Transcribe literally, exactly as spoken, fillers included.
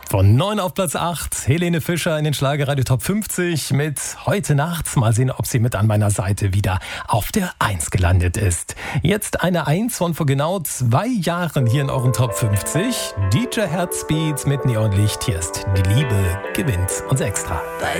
Von neun auf Platz acht, Helene Fischer in den Schlagerradio Top fünfzig mit Heute Nachts. Mal sehen, ob sie mit an meiner Seite wieder auf der eins gelandet ist. Jetzt eine eins von vor genau zwei Jahren hier in euren Top fünfzig. D J Herzbeat mit Neonlicht. Hier ist Die Liebe gewinnt uns extra.